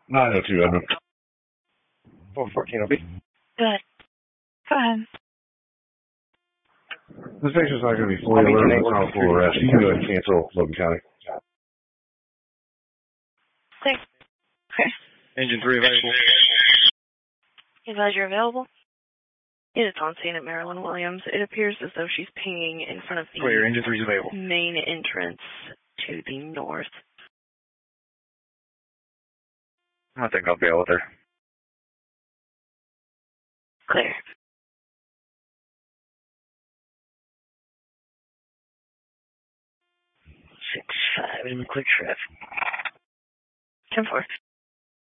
902, 414 OB. Good. Go ahead. This patient's not going to be fully alert. It's not a full arrest. You can go ahead and cancel Logan County. Thanks. Okay. Engine 3 available. You guys are available? It's on scene at Marilyn Williams. It appears as though she's pinging in front of the Clear, engine 3 is available. main entrance to the north. I think I'll bail with her. Clear. 6-5 in the quick traffic. 10-4.